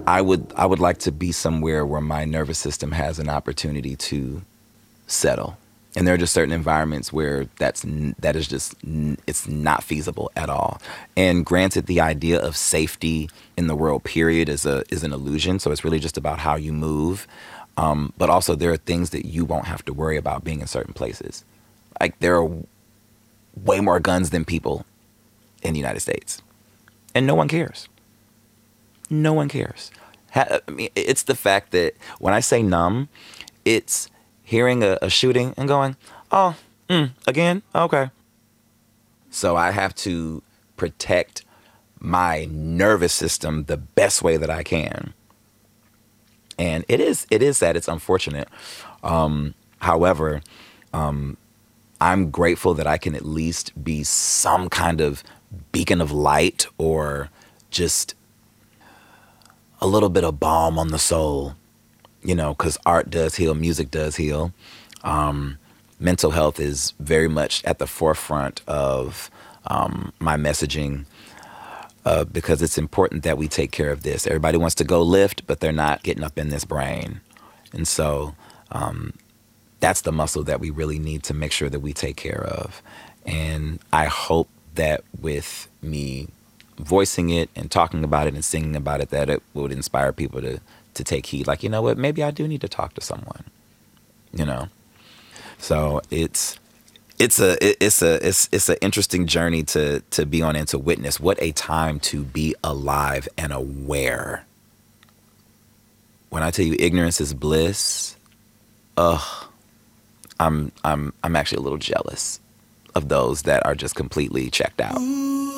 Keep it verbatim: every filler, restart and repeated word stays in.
I would I would like to be somewhere where my nervous system has an opportunity to settle. And there are just certain environments where that's n- that is just n- it's not feasible at all. And granted, the idea of safety in the world period is a is an illusion. So it's really just about how you move. Um, but also, there are things that you won't have to worry about being in certain places. Like there are way more guns than people in the United States, and no one cares. No one cares. Ha- I mean, it's the fact that when I say numb, it's hearing a, a shooting and going, oh, mm, again? Okay. So I have to protect my nervous system the best way that I can. And it is it is that it's unfortunate. Um, however, um, I'm grateful that I can at least be some kind of beacon of light or just a little bit of balm on the soul, you know, because art does heal, music does heal. Um, mental health is very much at the forefront of um, my messaging uh, because it's important that we take care of this. Everybody wants to go lift, but they're not getting up in this brain. And so um, that's the muscle that we really need to make sure that we take care of. And I hope that with me voicing it and talking about it and singing about it, that it would inspire people to to take heed. Like, you know what, maybe I do need to talk to someone, you know? So it's it's a it- it's a it's it's an interesting journey to to be on and to witness. What a time to be alive and aware. When I tell you ignorance is bliss, ugh, I'm I'm I'm actually a little jealous of those that are just completely checked out.